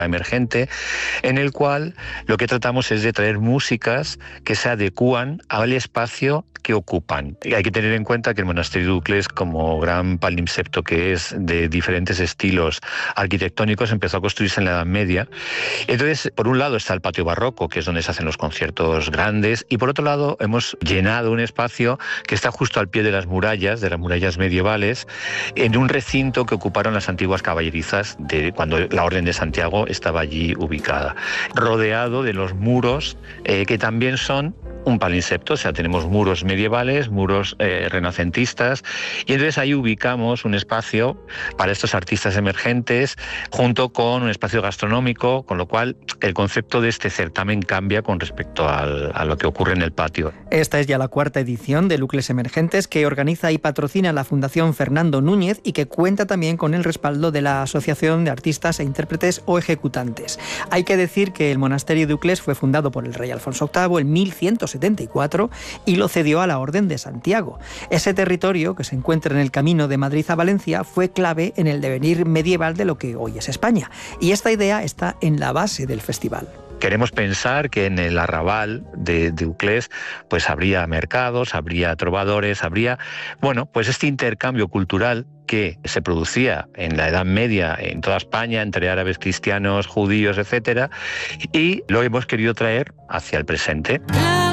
emergente, en el cual lo que tratamos es de traer músicas que se adecúan al espacio que ocupan. Y hay que tener en cuenta que el monasterio de Uclés, como gran palimpsesto que es de diferentes estilos arquitectónicos, empezó a construirse en la Edad Media. Entonces, por un lado está el patio barroco, que es donde se hacen los conciertos grandes, y por otro lado hemos llenado un espacio que está justo al pie de las murallas medievales, en un recinto que ocuparon las antiguas caballerizas de cuando la Orden de Santiago estaba allí ubicada, rodeado de los muros que también son un palimpsesto, o sea, tenemos muros medievales, muros renacentistas, y entonces ahí ubicamos un espacio para estos artistas emergentes, junto con un espacio gastronómico, con lo cual el concepto de este certamen cambia con respecto a lo que ocurre en el patio. Esta es ya la 4ª edición de Uclés Emergentes, que organiza y patrocina la Fundación Fernando Núñez y que cuenta también con el respaldo de la Asociación de Artistas e Intérpretes o Ejecutantes. Hay que decir que el monasterio de Uclés fue fundado por el rey Alfonso VIII en 1174 y lo cedió a la Orden de Santiago. Ese territorio, que se encuentra en el camino de Madrid a Valencia, fue clave en el devenir medieval de lo que hoy es España. Y esta idea está en la base del festival. Queremos pensar que en el arrabal de Uclés pues habría mercados, habría trovadores, habría, pues este intercambio cultural que se producía en la Edad Media en toda España entre árabes, cristianos, judíos, etcétera, y lo hemos querido traer hacia el presente.